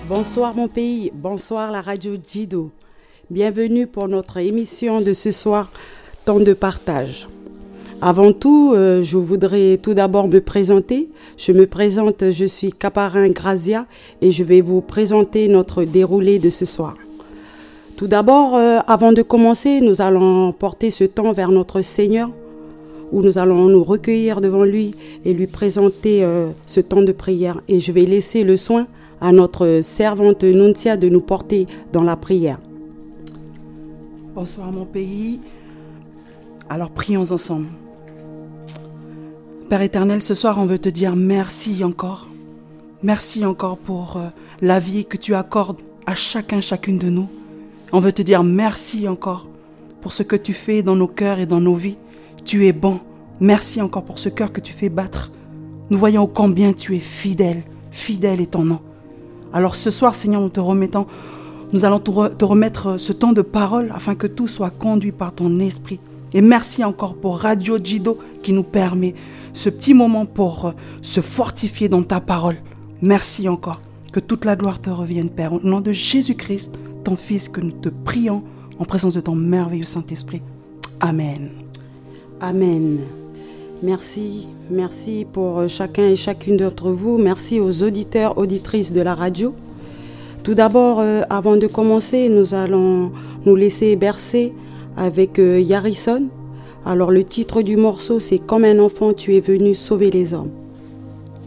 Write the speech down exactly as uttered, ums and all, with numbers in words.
Bonsoir mon pays, bonsoir la radio Jido. Bienvenue pour notre émission de ce soir, Temps de partage. Avant tout, euh, je voudrais tout d'abord me présenter. Je me présente, je suis Caparin Grazia et je vais vous présenter notre déroulé de ce soir. Tout d'abord, euh, avant de commencer, nous allons porter ce temps vers notre Seigneur, où nous allons nous recueillir devant lui et lui présenter euh, ce temps de prière. Et je vais laisser le soin à notre servante Nuntia de nous porter dans la prière. Bonsoir mon pays. Alors prions ensemble. Père éternel, ce soir on veut te dire merci encore. Merci encore pour euh, la vie que tu accordes à chacun, chacune de nous. On veut te dire merci encore pour ce que tu fais dans nos cœurs et dans nos vies. Tu es bon. Merci encore pour ce cœur que tu fais battre. Nous voyons combien tu es fidèle. Fidèle est ton nom. Alors ce soir, Seigneur, nous te remettons, nous allons te, re, te remettre ce temps de parole afin que tout soit conduit par ton esprit. Et merci encore pour Radio Jido qui nous permet ce petit moment pour se fortifier dans ta parole. Merci encore. Que toute la gloire te revienne, Père. Au nom de Jésus-Christ, ton Fils, que nous te prions en présence de ton merveilleux Saint-Esprit. Amen. Amen. Merci, merci pour chacun et chacune d'entre vous. Merci aux auditeurs, auditrices de la radio. Tout d'abord, euh, avant de commencer, nous allons nous laisser bercer avec euh, Yarison. Alors le titre du morceau, c'est « Comme un enfant, tu es venu sauver les hommes ».